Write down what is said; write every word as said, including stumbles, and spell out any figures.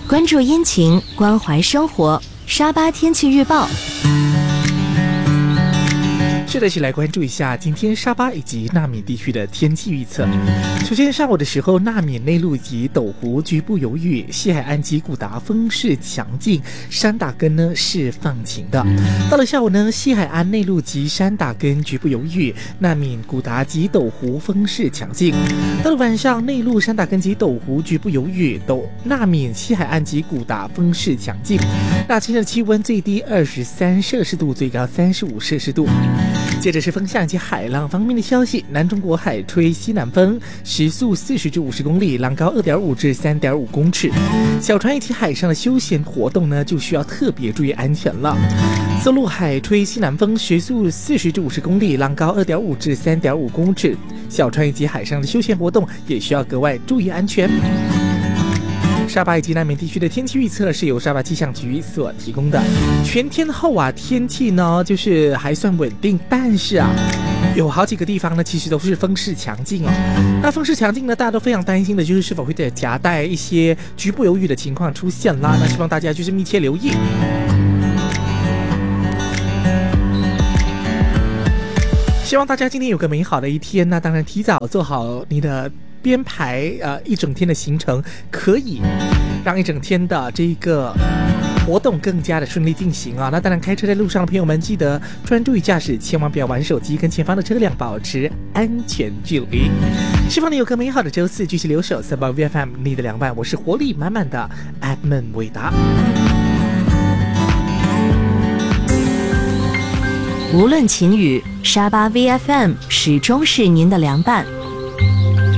关注阴晴，关怀生活。沙巴天气预报。 是的，一起来关注一下今天沙巴以及纳米地区的天气预测。首先上午的时候，纳米内陆及斗湖局部有雨，西海岸及古达风势强劲，山打根呢是放晴的。到了下午呢，西海岸内陆及山打根局部有雨，纳米古达及斗湖风势强劲。到了晚上，内陆山打根及斗湖局部有雨，斗纳米西海岸及古达风势强劲。那今天的气温最低二十三摄氏度，最高三十五摄氏度。接着是风向及海浪方面的消息，南中国海吹西南风，时速四十至五十公里，浪高二点五至三点五公尺。小船以及海上的休闲活动呢，就需要特别注意安全了。苏禄海吹西南风，时速四十至五十公里，浪高二点五至三点五公尺。小船以及海上的休闲活动也需要格外注意安全。沙巴以及南美地区的天气预测是由沙巴气象局所提供的。全天候啊，天气呢就是还算稳定，但是啊，有好几个地方呢其实都是风势强劲哦。那风势强劲呢，大家都非常担心的就是是否会夹带一些局部有雨的情况出现啦。那希望大家就是密切留意。希望大家今天有个美好的一天，那当然提早做好你的编排，呃，一整天的行程，可以让一整天的这个活动更加的顺利进行啊。那当然，开车在路上的朋友们记得专注于驾驶，千万不要玩手机，跟前方的车辆保持安全距离。希望你有个美好的周四，继续留守三八 V F M 你的两半，我是活力满满的 Edmond 伟达。 无论晴雨，沙巴 V F M 始终是您的良伴。